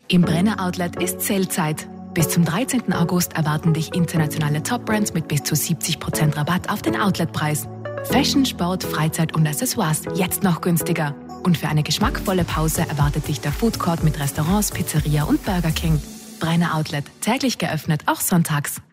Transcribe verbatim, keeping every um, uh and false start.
Im Brenner Outlet ist Sale-Zeit. Bis zum dreizehnten August erwarten dich internationale Top-Brands mit bis zu siebzig Prozent Rabatt auf den Outlet-Preis. Fashion, Sport, Freizeit und Accessoires jetzt noch günstiger. Und für eine geschmackvolle Pause erwartet dich der Food Court mit Restaurants, Pizzeria und Burger King. Brenner Outlet, täglich geöffnet, auch sonntags.